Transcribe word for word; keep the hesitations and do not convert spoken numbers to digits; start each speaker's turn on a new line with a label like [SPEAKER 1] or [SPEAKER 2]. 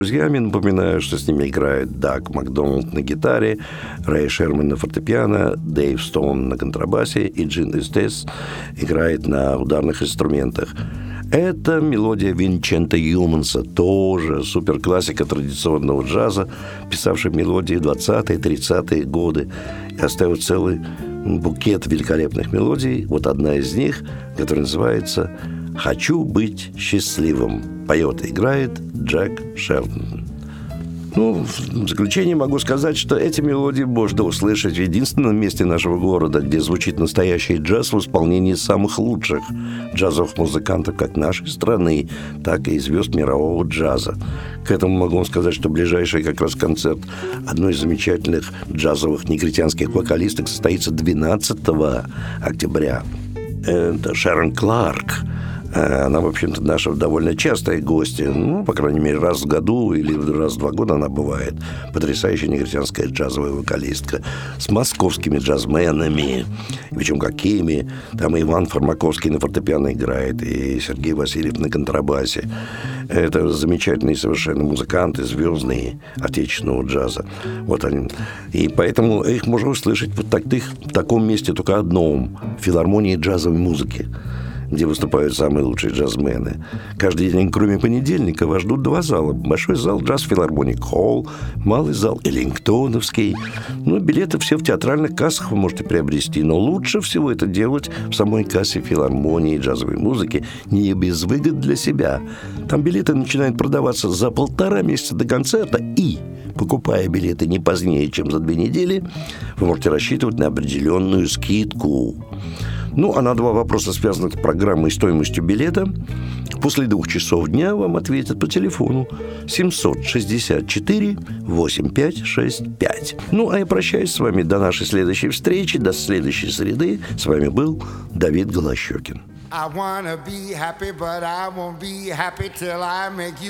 [SPEAKER 1] Друзьями. Напоминаю, что с ними играет Даг Макдоналд на гитаре, Рэй Шерман на фортепиано, Дэйв Стоун на контрабасе и Джин Эстес играет на ударных инструментах. Это мелодия Винченто Юманса, тоже суперклассика традиционного джаза, писавший мелодии в двадцатые-тридцатые годы и оставил целый букет великолепных мелодий. Вот одна из них, которая называется «Хочу быть счастливым». Поет и играет Джек Шелтон. Ну, в заключение могу сказать, что эти мелодии можно услышать в единственном месте нашего города, где звучит настоящий джаз в исполнении самых лучших джазовых музыкантов как нашей страны, так и звезд мирового джаза. К этому могу вам сказать, что ближайший как раз концерт одной из замечательных джазовых негритянских вокалисток состоится двенадцатого октября. Это Шерон Кларк. Она, в общем-то, наша довольно частая гостья. Ну, по крайней мере, раз в году или раз в два года она бывает. Потрясающая негритянская джазовая вокалистка с московскими джазменами. Причем какими. Там и Иван Фармаковский на фортепиано играет, и Сергей Васильев на контрабасе. Это замечательные совершенно музыканты, звездные отечественного джаза. Вот они. И поэтому их можно услышать вот так, в таком месте только одном. В филармонии джазовой музыки, где выступают самые лучшие джазмены. Каждый день, кроме понедельника, вас ждут два зала. Большой зал «Джаз Филармоник Холл», малый зал «Эллингтоновский». Ну, билеты все в театральных кассах вы можете приобрести, но лучше всего это делать в самой кассе филармонии джазовой музыки, не без выгод для себя. Там билеты начинают продаваться за полтора месяца до концерта, и, покупая билеты не позднее, чем за две недели, вы можете рассчитывать на определенную скидку. Ну, а на два вопроса, связанных с программой и стоимостью билета, после двух часов дня вам ответят по телефону семь шесть четыре восемь пять шесть пять. Ну, а я прощаюсь с вами до нашей следующей встречи, до следующей среды. С вами был Давид Голощёкин. I wanna be happy, but I won't be happy till I make you